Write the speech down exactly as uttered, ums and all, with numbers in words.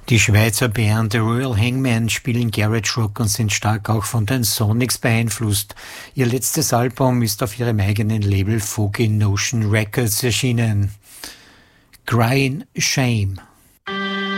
Die Schweizer Band The Royal Hangmen spielen Garage Rock und sind stark auch von den Sonics beeinflusst. Ihr letztes Album ist auf ihrem eigenen Label Foggy Notion Records erschienen. Crying Shame.